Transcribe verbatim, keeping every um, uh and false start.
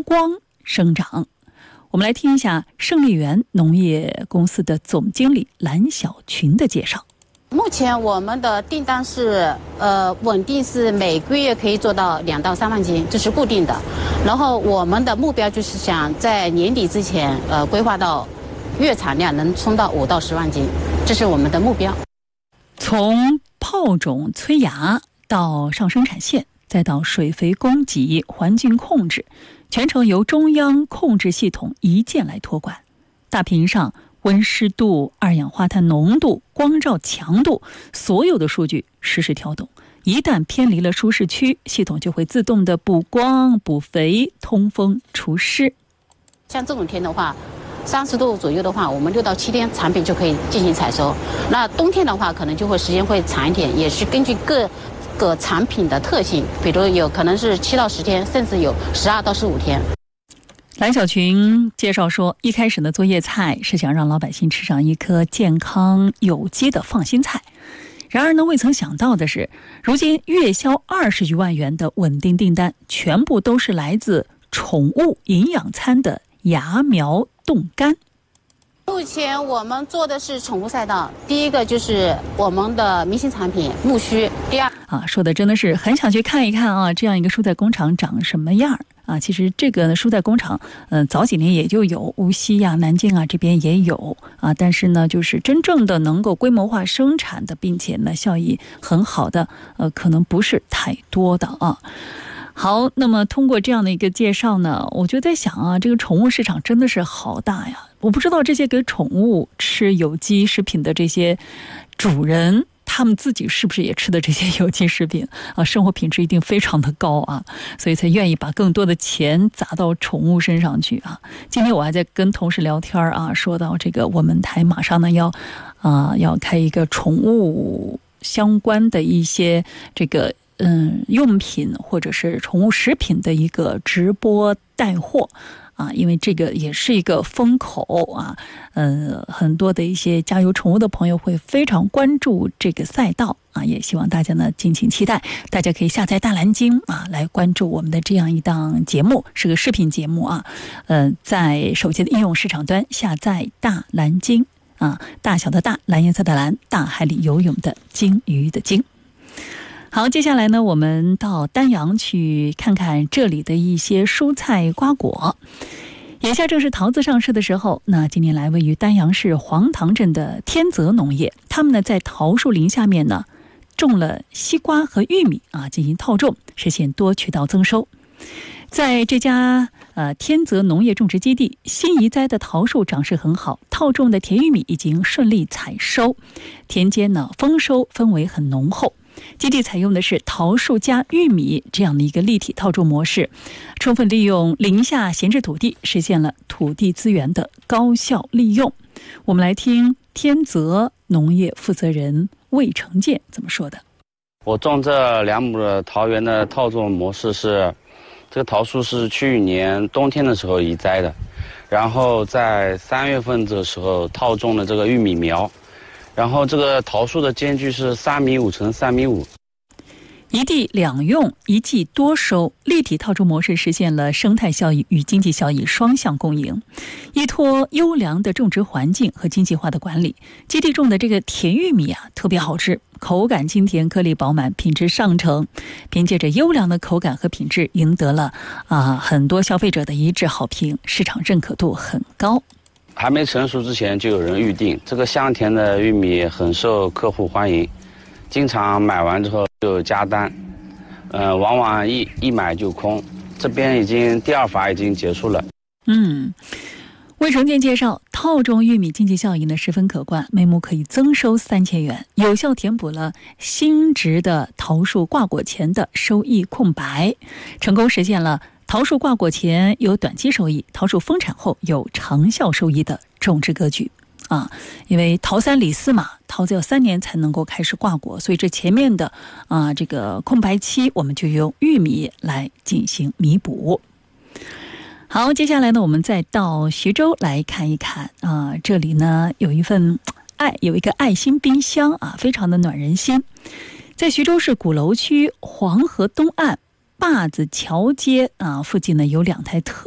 光生长。我们来听一下胜利园农业公司的总经理蓝小群的介绍。 目前我们的订单是呃稳定是每个月可以做到两到三万斤，这是固定的。然后我们的目标就是想在年底之前呃规划到月产量能冲到五到十万斤，这是我们的目标。 从泡种催芽到上生产线，再到水肥供给、环境控制，全程由中央控制系统一键来托管。大屏上温湿度、二氧化碳浓度、光照强度，所有的数据实时调动。一旦偏离了舒适区，系统就会自动的补光、补肥、通风、除湿。 像这种天的话，三十度左右的话，我们六到七天产品就可以进行采收。那冬天的话，可能就会时间会长一点，也是根据各个产品的特性，比如有可能是七到十天，甚至有十二到十五天。 蓝小群介绍说，一开始呢做叶菜是想让老百姓吃上一颗健康有机的放心菜，然而呢未曾想到的是，如今月销二十余万元的稳定订单，全部都是来自宠物营养餐的芽苗冻干。 目前我们做的是宠物赛道，第一个就是我们的明星产品木须，第二啊，说的真的是很想去看一看啊，这样一个蔬菜工厂长什么样啊？其实这个蔬菜工厂，嗯、呃，早几年也就有无锡呀、南京啊这边也有啊，但是呢，就是真正的能够规模化生产的，并且呢效益很好的，呃，可能不是太多的啊。好，那么通过这样的一个介绍呢，我就在想啊，这个宠物市场真的是好大呀！我不知道这些给宠物吃有机食品的这些主人，他们自己是不是也吃的这些有机食品啊？生活品质一定非常的高啊，所以才愿意把更多的钱砸到宠物身上去啊。今天我还在跟同事聊天啊，说到这个我们台马上呢要啊、呃、要开一个宠物相关的一些这个。嗯，用品或者是宠物食品的一个直播带货啊，因为这个也是一个风口啊，呃，很多的一些家有宠物的朋友会非常关注这个赛道啊，也希望大家呢敬请期待。大家可以下载大蓝鲸啊，来关注我们的这样一档节目，是个视频节目啊，呃，在手机的应用市场端下载大蓝鲸啊，大小的大，蓝颜色的蓝，大海里游泳的鲸鱼的鲸。好，接下来呢，我们到丹阳去看看这里的一些蔬菜瓜果。眼下正是桃子上市的时候，那近年来位于丹阳市黄塘镇的天泽农业，他们呢在桃树林下面呢种了西瓜和玉米啊，进行套种，实现多渠道增收。在这家呃天泽农业种植基地，新移栽的桃树长势很好，套种的甜玉米已经顺利采收，田间呢丰收氛围很浓厚。基地采用的是桃树加玉米这样的一个立体套种模式，充分利用林下闲置土地，实现了土地资源的高效利用。我们来听天泽农业负责人魏成建怎么说的。 我种这两亩的桃园的套种模式是，这个桃树是去年冬天的时候移栽的，然后在三月份的时候套种了这个玉米苗，然后这个桃树的间距是三米五乘三米五。 一地两用，一季多收，立体套种模式实现了生态效益与经济效益双向共赢。依托优良的种植环境和精细化的管理，基地种的这个甜玉米啊特别好吃，口感清甜，颗粒饱满，品质上乘。凭借着优良的口感和品质，赢得了啊很多消费者的一致好评，市场认可度很高。 还没成熟之前就有人预定，这个香甜的玉米很受客户欢迎，经常买完之后就加单，呃，往往一一买就空。这边已经第二罚已经结束了。 嗯，魏成建介绍，套种玉米经济效益呢十分可观，每亩可以增收三千元，有效填补了新植的桃树挂果前的收益空白，成功实现了桃树挂果前有短期收益，桃树丰产后有长效收益的种植格局啊。因为桃三李四嘛，桃子要三年才能够开始挂果，所以这前面的啊这个空白期，我们就用玉米来进行弥补。好，接下来呢，我们再到徐州来看一看啊，这里呢有一份爱，有一个爱心冰箱啊，非常的暖人心。在徐州市鼓楼区黄河东岸坝子桥街啊附近呢，有两台特